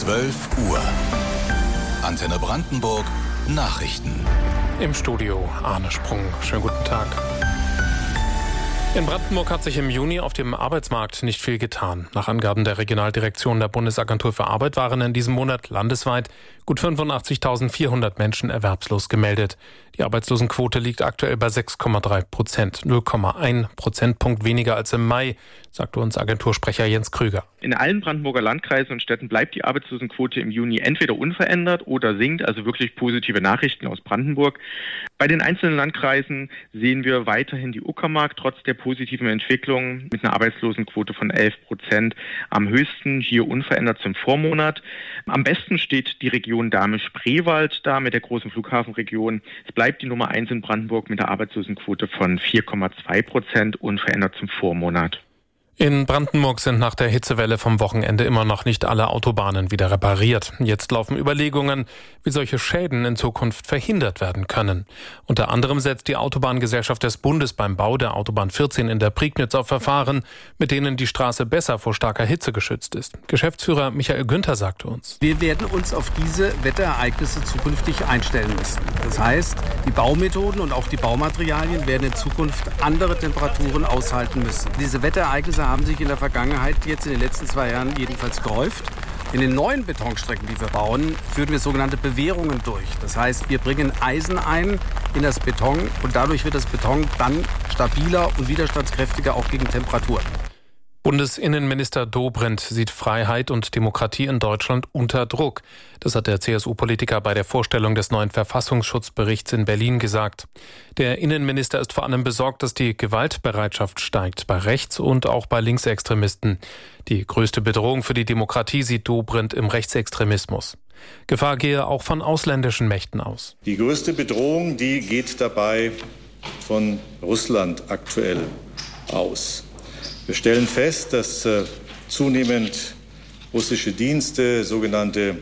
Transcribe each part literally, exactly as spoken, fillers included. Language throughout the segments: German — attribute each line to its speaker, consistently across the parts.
Speaker 1: zwölf Uhr. Antenne Brandenburg Nachrichten.
Speaker 2: Im Studio Arne Sprung. Schönen guten Tag. In Brandenburg hat sich im Juni auf dem Arbeitsmarkt nicht viel getan. Nach Angaben der Regionaldirektion der Bundesagentur für Arbeit waren in diesem Monat landesweit gut fünfundachtzigtausendvierhundert Menschen erwerbslos gemeldet. Die Arbeitslosenquote liegt aktuell bei sechs Komma drei Prozent, null Komma eins Prozentpunkt weniger als im Mai, sagte uns Agentursprecher Jens Krüger.
Speaker 3: In allen Brandenburger Landkreisen und Städten bleibt die Arbeitslosenquote im Juni entweder unverändert oder sinkt, also wirklich positive Nachrichten aus Brandenburg. Bei den einzelnen Landkreisen sehen wir weiterhin die Uckermark trotz der positiven Entwicklung mit einer Arbeitslosenquote von elf Prozent am höchsten, hier unverändert zum Vormonat. Am besten steht die Region Dahme-Spreewald da mit der großen Flughafenregion. Es bleibt die Nummer eins in Brandenburg mit der Arbeitslosenquote von vier Komma zwei Prozent, unverändert zum Vormonat.
Speaker 2: In Brandenburg sind nach der Hitzewelle vom Wochenende immer noch nicht alle Autobahnen wieder repariert. Jetzt laufen Überlegungen, wie solche Schäden in Zukunft verhindert werden können. Unter anderem setzt die Autobahngesellschaft des Bundes beim Bau der Autobahn vierzehn in der Prignitz auf Verfahren, mit denen die Straße besser vor starker Hitze geschützt ist. Geschäftsführer Michael Günther sagte uns:
Speaker 4: Wir werden uns auf diese Wetterereignisse zukünftig einstellen müssen. Das heißt, die Baumethoden und auch die Baumaterialien werden in Zukunft andere Temperaturen aushalten müssen. Diese Wetterereignisse haben sich in der Vergangenheit, jetzt in den letzten zwei Jahren jedenfalls gehäuft. In den neuen Betonstrecken, die wir bauen, führen wir sogenannte Bewehrungen durch. Das heißt, wir bringen Eisen ein in das Beton und dadurch wird das Beton dann stabiler und widerstandskräftiger auch gegen Temperaturen.
Speaker 2: Bundesinnenminister Dobrindt sieht Freiheit und Demokratie in Deutschland unter Druck. Das hat der C S U-Politiker bei der Vorstellung des neuen Verfassungsschutzberichts in Berlin gesagt. Der Innenminister ist vor allem besorgt, dass die Gewaltbereitschaft steigt, bei Rechts- und auch bei Linksextremisten. Die größte Bedrohung für die Demokratie sieht Dobrindt im Rechtsextremismus. Gefahr gehe auch von ausländischen Mächten aus.
Speaker 5: Die größte Bedrohung, die geht dabei von Russland aktuell aus. Wir stellen fest, dass äh, zunehmend russische Dienste, sogenannte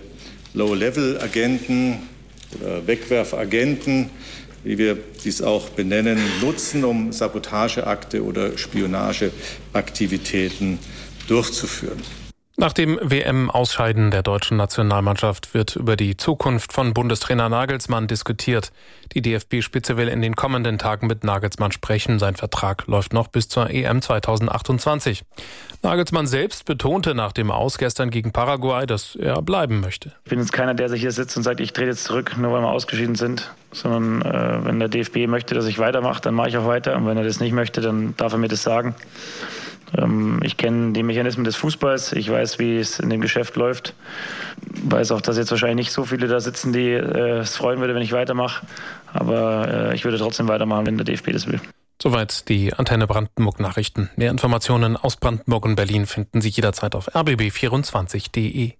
Speaker 5: Low-Level-Agenten oder Wegwerfagenten, wie wir dies auch benennen, nutzen, um Sabotageakte oder Spionageaktivitäten durchzuführen.
Speaker 2: Nach dem W M-Ausscheiden der deutschen Nationalmannschaft wird über die Zukunft von Bundestrainer Nagelsmann diskutiert. Die D F B-Spitze will in den kommenden Tagen mit Nagelsmann sprechen. Sein Vertrag läuft noch bis zur E M zweitausendachtundzwanzig. Nagelsmann selbst betonte nach dem Aus gestern gegen Paraguay, dass er bleiben möchte.
Speaker 6: Ich bin jetzt keiner, der sich hier sitzt und sagt, ich trete jetzt zurück, nur weil wir ausgeschieden sind. Sondern äh, wenn der D F B möchte, dass ich weitermache, dann mache ich auch weiter. Und wenn er das nicht möchte, dann darf er mir das sagen. Ich kenne die Mechanismen des Fußballs, ich weiß, wie es in dem Geschäft läuft. Ich weiß auch, dass jetzt wahrscheinlich nicht so viele da sitzen, die äh, es freuen würde, wenn ich weitermache. Aber äh, ich würde trotzdem weitermachen, wenn der D F B das will.
Speaker 2: Soweit die Antenne Brandenburg Nachrichten. Mehr Informationen aus Brandenburg und Berlin finden Sie jederzeit auf r b b vierundzwanzig punkt d e.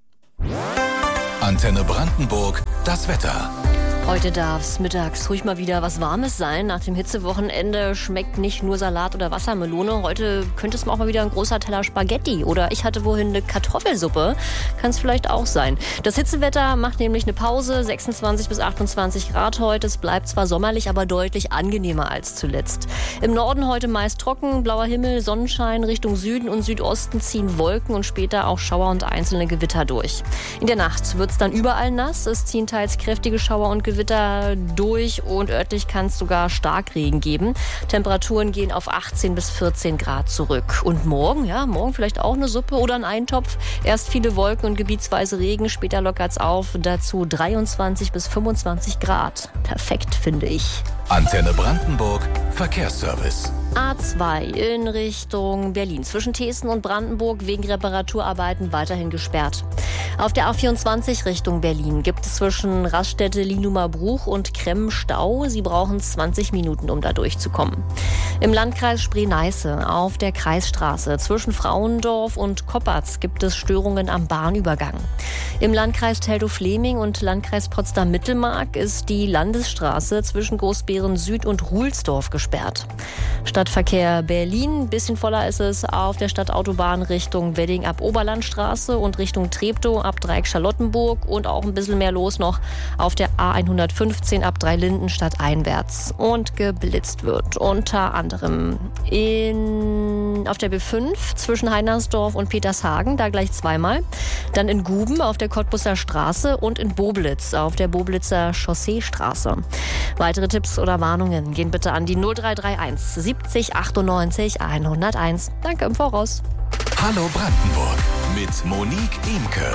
Speaker 1: Antenne Brandenburg, das Wetter.
Speaker 7: Heute darf es mittags ruhig mal wieder was Warmes sein. Nach dem Hitzewochenende schmeckt nicht nur Salat oder Wassermelone. Heute könnte es auch mal wieder ein großer Teller Spaghetti. Oder ich hatte wohin eine Kartoffelsuppe. Kann es vielleicht auch sein. Das Hitzewetter macht nämlich eine Pause. sechsundzwanzig bis achtundzwanzig Grad heute. Es bleibt zwar sommerlich, aber deutlich angenehmer als zuletzt. Im Norden heute meist trocken, blauer Himmel, Sonnenschein. Richtung Süden und Südosten ziehen Wolken und später auch Schauer und einzelne Gewitter durch. In der Nacht wird es dann überall nass. Es ziehen teils kräftige Schauer und Gewitter durch und örtlich kann es sogar Starkregen geben. Temperaturen gehen auf achtzehn bis vierzehn Grad zurück. Und morgen, ja, morgen vielleicht auch eine Suppe oder ein Eintopf. Erst viele Wolken und gebietsweise Regen, später lockert es auf. Dazu dreiundzwanzig bis fünfundzwanzig Grad. Perfekt, finde ich.
Speaker 1: Antenne Brandenburg, Verkehrsservice.
Speaker 7: A zwei in Richtung Berlin. Zwischen Theesen und Brandenburg wegen Reparaturarbeiten weiterhin gesperrt. Auf der A vierundzwanzig Richtung Berlin gibt es zwischen Raststätte Lienumer-Bruch und Kremm Stau. Sie brauchen zwanzig Minuten, um da durchzukommen. Im Landkreis Spree-Neiße auf der Kreisstraße zwischen Frauendorf und Koppertz gibt es Störungen am Bahnübergang. Im Landkreis Teltow-Fleming und Landkreis Potsdam-Mittelmark ist die Landesstraße zwischen Großbeeren Süd und Ruhlsdorf gesperrt. Stadtverkehr Berlin, bisschen voller ist es auf der Stadtautobahn Richtung Wedding ab Oberlandstraße und Richtung Treptow ab Dreieck-Charlottenburg und auch ein bisschen mehr los noch auf der A hundertfünfzehn ab Dreilinden stadteinwärts. Und geblitzt wird unter anderem in, auf der B fünf zwischen Heinersdorf und Petershagen, da gleich zweimal. Dann in Guben auf der Cottbusser Straße und in Boblitz auf der Boblitzer Chausseestraße. Weitere Tipps oder Warnungen gehen bitte an die null drei drei eins siebzig achtundneunzig hunderteins. Danke im Voraus.
Speaker 1: Hallo Brandenburg mit Monique Imke.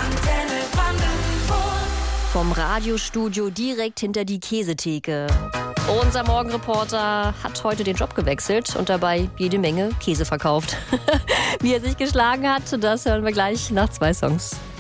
Speaker 7: Vom Radiostudio direkt hinter die Käsetheke. Unser Morgenreporter hat heute den Job gewechselt und dabei jede Menge Käse verkauft. Wie er sich geschlagen hat, das hören wir gleich nach zwei Songs.